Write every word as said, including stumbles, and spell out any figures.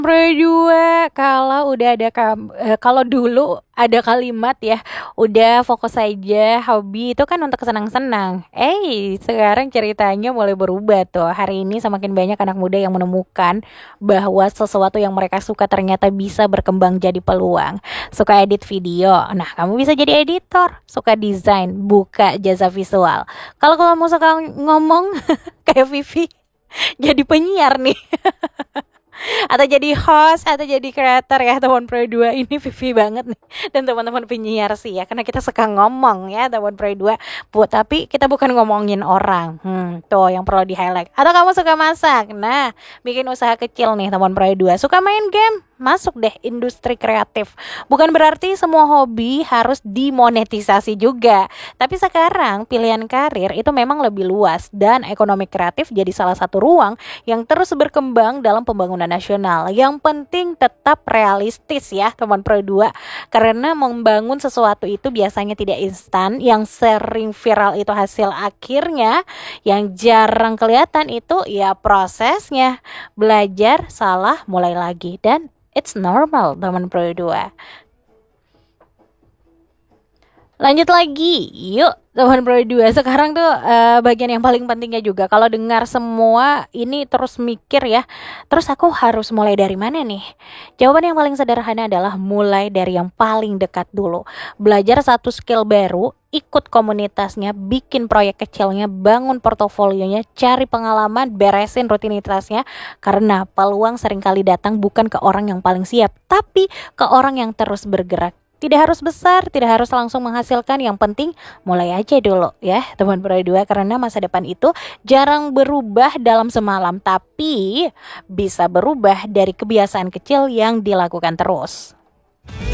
Pro dua kalau udah ada kam eee, kalau dulu ada kalimat ya, "Udah fokus saja, hobi itu kan untuk senang-senang." Eh, sekarang ceritanya mulai berubah tuh. Hari ini semakin banyak anak muda yang menemukan bahwa sesuatu yang mereka suka ternyata bisa berkembang jadi peluang. Suka edit video, nah kamu bisa jadi editor. Suka desain, buka jasa visual. Kalau kamu suka ngomong kayak Vivi, jadi penyiar nih. Atau jadi host atau jadi kreator ya teman Pro dua ini Vivi banget nih dan teman-teman penyiar sih ya karena kita suka ngomong ya teman Pro dua bu, tapi kita bukan ngomongin orang. Hmm, tuh yang perlu di highlight. Atau kamu suka masak, nah bikin usaha kecil nih teman Pro dua. Suka main game, masuk deh industri kreatif. Bukan berarti semua hobi harus dimonetisasi juga, tapi sekarang pilihan karir itu memang lebih luas dan ekonomi kreatif jadi salah satu ruang yang terus berkembang dalam pembangunan nasional. Yang penting tetap realistis ya teman Pro dua, karena membangun sesuatu itu biasanya tidak instan. Yang sering viral itu hasil akhirnya, yang jarang kelihatan itu ya prosesnya. Belajar, salah, mulai lagi, dan it's normal teman Pro dua. Lanjut lagi, yuk teman Pro dua. Sekarang tuh eh, bagian yang paling pentingnya juga. Kalau dengar semua ini terus mikir ya, terus aku harus mulai dari mana nih? Jawaban yang paling sederhana adalah mulai dari yang paling dekat dulu. Belajar satu skill baru, ikut komunitasnya, bikin proyek kecilnya, bangun portofolionya, cari pengalaman, beresin rutinitasnya. Karena peluang seringkali datang bukan ke orang yang paling siap, tapi ke orang yang terus bergerak. Tidak harus besar, tidak harus langsung menghasilkan, yang penting mulai aja dulu ya teman Pro dua, karena masa depan itu jarang berubah dalam semalam, tapi bisa berubah dari kebiasaan kecil yang dilakukan terus.